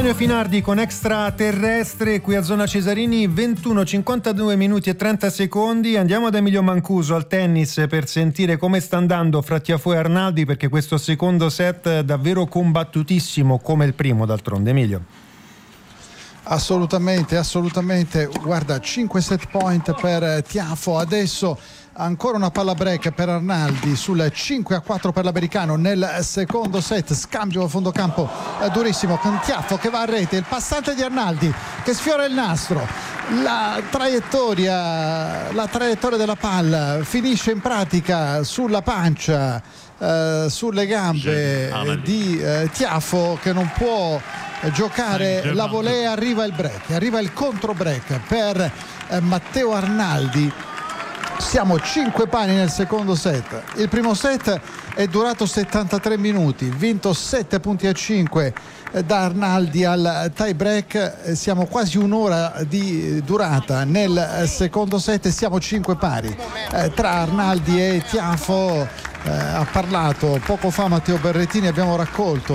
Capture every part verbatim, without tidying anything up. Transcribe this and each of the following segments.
Antonio Finardi con Extraterrestre qui a Zona Cesarini, ventuno cinquantadue minuti e trenta secondi. Andiamo da Emilio Mancuso al tennis per sentire come sta andando fra Tiafoe e Arnaldi, perché questo secondo set è davvero combattutissimo come il primo. D'altronde, Emilio. Assolutamente, assolutamente. Guarda, cinque set point per Tiafoe. Adesso ancora una palla break per Arnaldi sul cinque a quattro per l'americano nel secondo set. Scambio a fondo campo eh, durissimo con Tiafoe che va a rete, il passante di Arnaldi che sfiora il nastro. La traiettoria, la traiettoria della palla finisce in pratica sulla pancia, eh, sulle gambe eh, di eh, Tiafoe, che non può giocare la volée. Arriva il break, arriva il contro break per eh, Matteo Arnaldi. Siamo cinque pari nel secondo set. Il primo set è durato settantatré minuti, vinto sette punti a cinque da Arnaldi al tie break. Siamo quasi un'ora di durata nel secondo set e siamo cinque pari eh, tra Arnaldi e Tiafoe. Eh, ha parlato poco fa Matteo Berrettini, abbiamo raccolto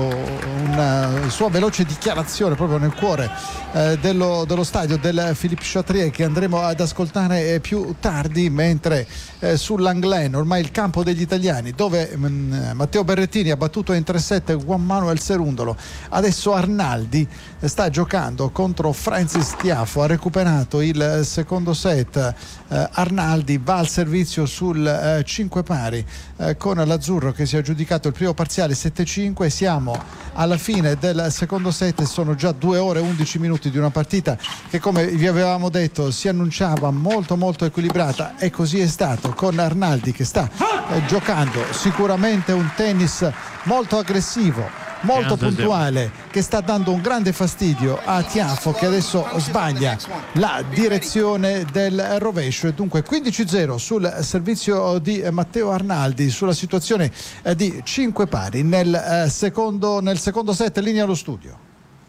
una sua veloce dichiarazione proprio nel cuore eh, dello, dello stadio del Philippe Chatrier, che andremo ad ascoltare più tardi, mentre eh, sull'Anglen, ormai il campo degli italiani, dove mh, Matteo Berrettini ha battuto in tre set Juan Manuel Cerundolo. Adesso Arnaldi sta giocando contro Francis Tiafoe, ha recuperato il secondo set. eh, Arnaldi va al servizio sul eh, cinque pari eh, con l'azzurro che si è aggiudicato il primo parziale sette cinque. Siamo alla fine del secondo set e sono già due ore e undici minuti di una partita che, come vi avevamo detto, si annunciava molto molto equilibrata, e così è stato, con Arnaldi che sta eh, giocando sicuramente un tennis molto aggressivo, molto puntuale, che sta dando un grande fastidio a Tiafoe, che adesso sbaglia la direzione del rovescio. E dunque quindici a zero sul servizio di Matteo Arnaldi, sulla situazione di cinque pari nel secondo, nel secondo set. Linea allo studio.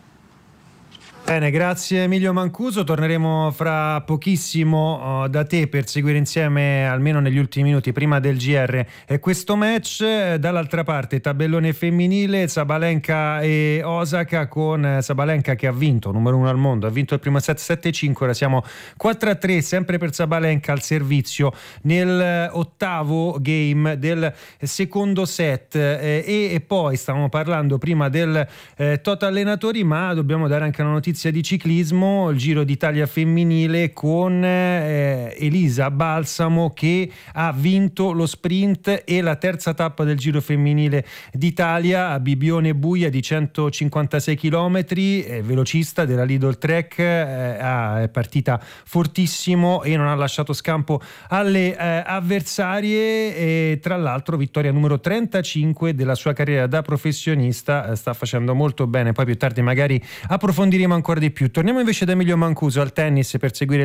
Bene, grazie Emilio Mancuso. Torneremo fra pochissimo uh, da te per seguire insieme, almeno negli ultimi minuti prima del G R, eh, questo match. Dall'altra parte tabellone femminile, Sabalenka e Osaka, con eh, Sabalenka che ha vinto, numero uno al mondo, ha vinto il primo set sette cinque. Ora siamo quattro a tre sempre per Sabalenka al servizio nel eh, ottavo game del secondo set. eh, e, e poi stavamo parlando prima del eh, Toto allenatori, ma dobbiamo dare anche una notizia di ciclismo, il Giro d'Italia femminile, con eh, Elisa Balsamo che ha vinto lo sprint e la terza tappa del Giro femminile d'Italia a Bibione Buia di centocinquantasei chilometri, eh, velocista della Lidl Trek, eh, è partita fortissimo e non ha lasciato scampo alle eh, avversarie, e tra l'altro vittoria numero trentacinque della sua carriera da professionista. eh, sta facendo molto bene, poi più tardi magari approfondiremo ancora di più. Torniamo invece da Emilio Mancuso al tennis per seguire